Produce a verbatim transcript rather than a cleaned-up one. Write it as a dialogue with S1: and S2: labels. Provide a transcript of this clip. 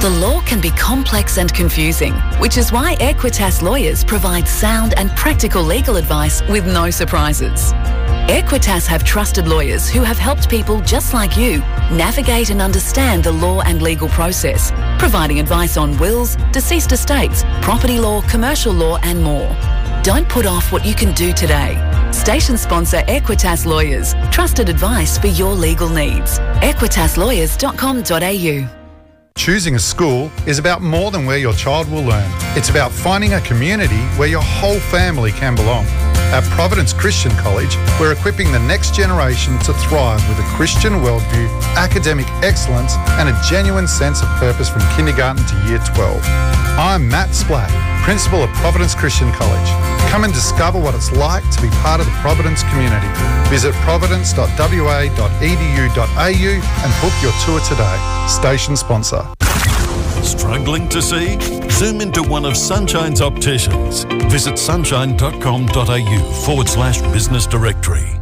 S1: The law can be complex and confusing, which is why Equitas Lawyers provide sound and practical legal advice with no surprises. Equitas have trusted lawyers who have helped people just like you navigate and understand the law and legal process, providing advice on wills, deceased estates, property law, commercial law and more. Don't put off what you can do today. Station sponsor Equitas Lawyers. Trusted advice for your legal needs. equitas lawyers dot com dot a u.
S2: Choosing a school is about more than where your child will learn. It's about finding a community where your whole family can belong. At Providence Christian College, we're equipping the next generation to thrive with a Christian worldview, academic excellence and a genuine sense of purpose from kindergarten to year twelve. I'm Matt Splatt, Principal of Providence Christian College. Come and discover what it's like to be part of the Providence community. Visit providence dot w a dot e d u dot a u and book your tour today. Station sponsor.
S3: Struggling to see? Zoom into one of Sunshine's opticians. Visit sunshine dot com dot a u forward slash business directory.